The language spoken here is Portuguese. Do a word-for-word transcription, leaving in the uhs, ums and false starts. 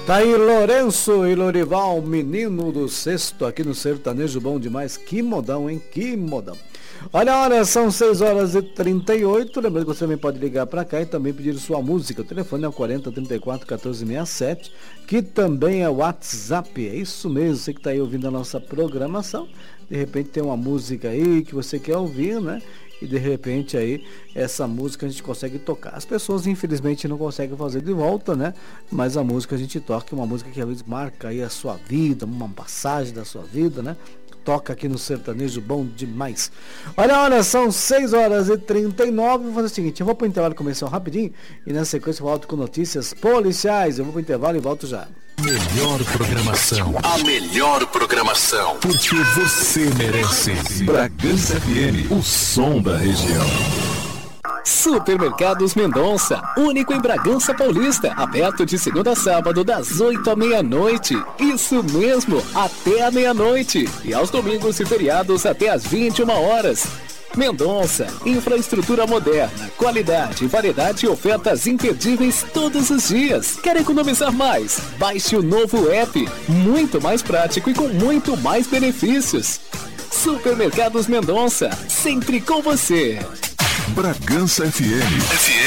Tá aí Lourenço e Lorival, menino do sexto, aqui no Sertanejo Bom Demais. Que modão, hein? Que modão. Olha a hora, são seis horas e trinta e oito. Lembrando que você também pode ligar para cá e também pedir sua música. O telefone é o quarenta, trinta e quatro, quatorze, sessenta e sete, que também é o WhatsApp. É isso mesmo, você que está aí ouvindo a nossa programação. De repente tem uma música aí que você quer ouvir, né? E de repente aí essa música a gente consegue tocar. As pessoas infelizmente não conseguem fazer de volta, né? Mas a música a gente toca, é uma música que às vezes marca aí a sua vida, uma passagem da sua vida, né? Toca aqui no Sertanejo Bom Demais. Olha, olha, são seis horas e trinta e nove. Vou fazer o seguinte, eu vou para o intervalo comercial rapidinho e na sequência eu volto com notícias policiais. Eu vou para o intervalo e volto já. Melhor programação. A melhor programação. Porque você merece. Bragança F M, o som da região. Supermercados Mendonça, único em Bragança Paulista, aberto de segunda a sábado das oito à meia-noite. Isso mesmo, até a meia-noite. E aos domingos e feriados até às vinte e uma horas. Mendonça, infraestrutura moderna, qualidade, variedade e ofertas imperdíveis todos os dias. Quer economizar mais? Baixe o novo app, muito mais prático e com muito mais benefícios. Supermercados Mendonça, sempre com você. Bragança F M.